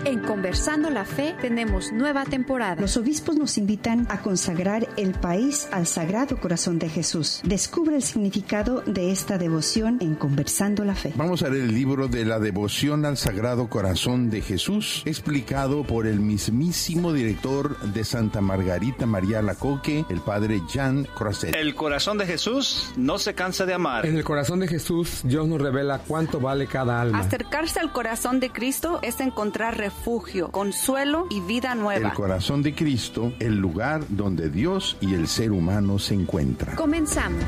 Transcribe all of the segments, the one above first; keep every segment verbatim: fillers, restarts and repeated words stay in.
En Conversando la Fe tenemos nueva temporada. Los obispos nos invitan a consagrar el país al Sagrado Corazón de Jesús. Descubre el significado de esta devoción en Conversando la Fe. Vamos a leer el libro de la devoción al Sagrado Corazón de Jesús, explicado por el mismísimo director de Santa Margarita María Alacoque, el padre Jean Croiset. El corazón de Jesús no se cansa de amar. En el corazón de Jesús, Dios nos revela cuánto vale cada alma. Acercarse al corazón de Cristo es encontrar refugio, consuelo y vida nueva. El corazón de Cristo, el lugar donde Dios y el ser humano se encuentran. Comenzamos.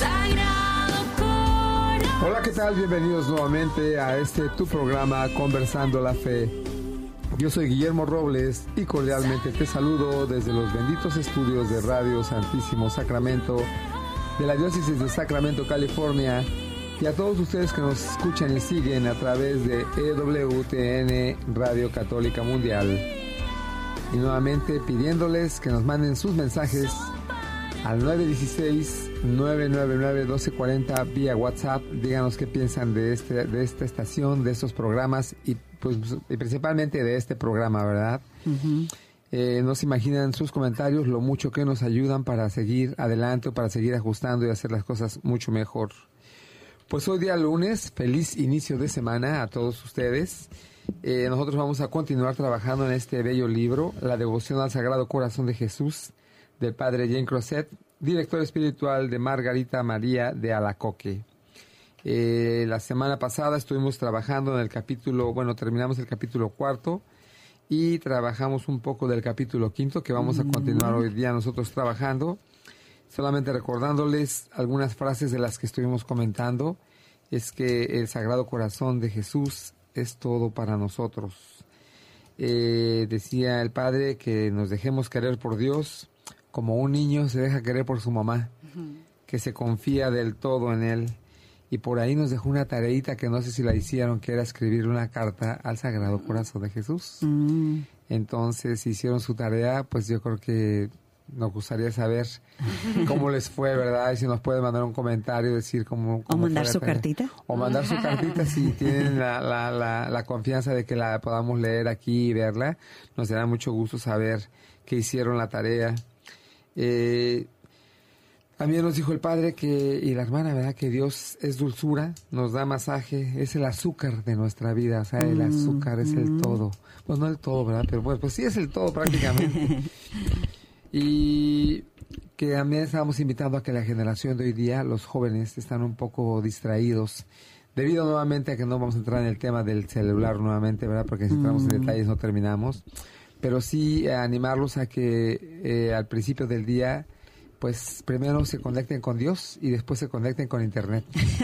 Hola, ¿qué tal? Bienvenidos nuevamente a este tu programa Conversando la Fe. Yo soy Guillermo Robles y cordialmente te saludo desde los benditos estudios de Radio Santísimo Sacramento de la Diócesis de Sacramento, California, y a todos ustedes que nos escuchan y siguen a través de E W T N Radio Católica Mundial. Y nuevamente pidiéndoles que nos manden sus mensajes al nueve uno seis, nueve nueve nueve, uno dos cuatro cero vía WhatsApp. Díganos qué piensan de este de esta estación, de estos programas y pues y principalmente de este programa, ¿verdad? Uh-huh. Eh, no se imaginan sus comentarios lo mucho que nos ayudan para seguir adelante o para seguir ajustando y hacer las cosas mucho mejor. Pues hoy día lunes, feliz inicio de semana a todos ustedes. Eh, nosotros vamos a continuar trabajando en este bello libro, La Devoción al Sagrado Corazón de Jesús, del padre Jean Croiset, director espiritual de Margarita María de Alacoque. Eh, la semana pasada estuvimos trabajando en el capítulo, bueno, terminamos el capítulo cuarto y trabajamos un poco del capítulo quinto, que vamos a continuar hoy día nosotros trabajando. Solamente recordándoles algunas frases de las que estuvimos comentando, es que el Sagrado Corazón de Jesús es todo para nosotros. Eh, decía el Padre que nos dejemos querer por Dios como un niño se deja querer por su mamá, uh-huh. que se confía del todo en Él. Y por ahí nos dejó una tareita que no sé si la hicieron, que era escribir una carta al Sagrado Corazón de Jesús. Uh-huh. Entonces, si hicieron su tarea, pues yo creo que nos gustaría saber cómo les fue, ¿verdad? Y si nos pueden mandar un comentario, decir cómo... cómo o mandar su cartita. O mandar su cartita si tienen la, la, la, la confianza de que la podamos leer aquí y verla. Nos dará mucho gusto saber que hicieron la tarea. Eh, también nos dijo el Padre que y la hermana, ¿verdad? Que Dios es dulzura, nos da masaje, es el azúcar de nuestra vida. O sea, el azúcar es el todo. Pues no el todo, ¿verdad? Pero pues, pues sí es el todo prácticamente. Y que también estábamos invitando a que la generación de hoy día, los jóvenes, están un poco distraídos, debido nuevamente a que no vamos a entrar en el tema del celular nuevamente, ¿verdad? Porque si entramos mm. en detalles no terminamos, pero sí eh, animarlos a que eh, al principio del día, pues primero se conecten con Dios y después se conecten con Internet.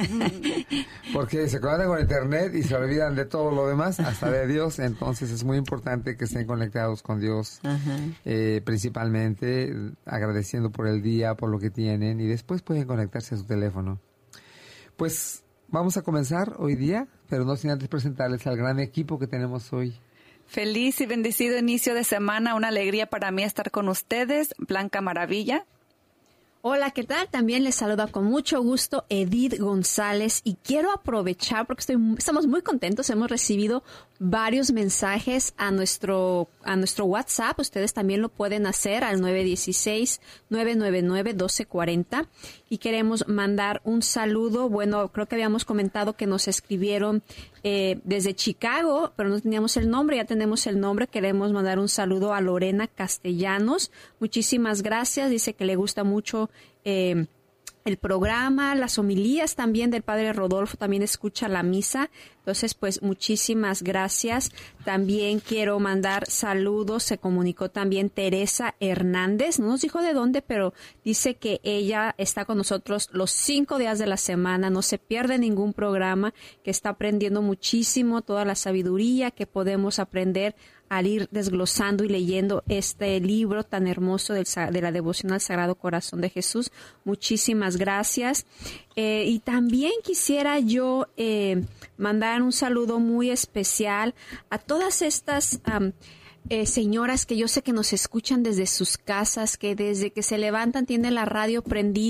Porque se conectan con Internet y se olvidan de todo lo demás, hasta de Dios. Entonces es muy importante que estén conectados con Dios, eh, principalmente agradeciendo por el día, por lo que tienen, y después pueden conectarse a su teléfono. Pues vamos a comenzar hoy día, pero no sin antes presentarles al gran equipo que tenemos hoy. Feliz y bendecido inicio de semana, una alegría para mí estar con ustedes, Blanca Maravilla. Hola, ¿qué tal? También les saluda con mucho gusto Edith González y quiero aprovechar porque estoy, estamos muy contentos, hemos recibido varios mensajes a nuestro a nuestro WhatsApp, ustedes también lo pueden hacer al nueve uno seis, nueve nueve nueve, uno dos cuatro cero y queremos mandar un saludo. Bueno, creo que habíamos comentado que nos escribieron eh, desde Chicago, pero no teníamos el nombre, ya tenemos el nombre. Queremos mandar un saludo a Lorena Castellanos, muchísimas gracias, dice que le gusta mucho eh, el programa, las homilías también del Padre Rodolfo, también escucha la misa. Entonces, pues, muchísimas gracias. También quiero mandar saludos. Se comunicó también Teresa Hernández. No nos dijo de dónde, pero dice que ella está con nosotros los cinco días de la semana. No se pierde ningún programa, que está aprendiendo muchísimo, toda la sabiduría que podemos aprender al ir desglosando y leyendo este libro tan hermoso del, de la devoción al Sagrado Corazón de Jesús. Muchísimas gracias. Eh, y también quisiera yo eh, mandar un saludo muy especial a todas estas um, eh, señoras que yo sé que nos escuchan desde sus casas, que desde que se levantan tienen la radio prendida